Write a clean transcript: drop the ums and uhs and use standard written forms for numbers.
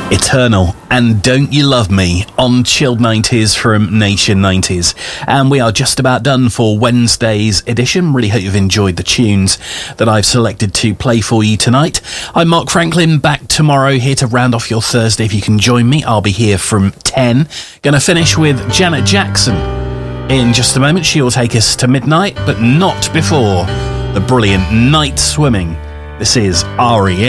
Eternal and Don't You Love Me on Chilled 90s from Nation 90s. And we are just about done for Wednesday's edition. Really hope you've enjoyed the tunes that I've selected to play for you tonight. I'm Mark Franklin, back tomorrow here to round off your Thursday. If you can join me, I'll be here from 10. Gonna finish with Janet Jackson in just a moment. She will take us to midnight, but not before the brilliant Night Swimming. This is R.E.M.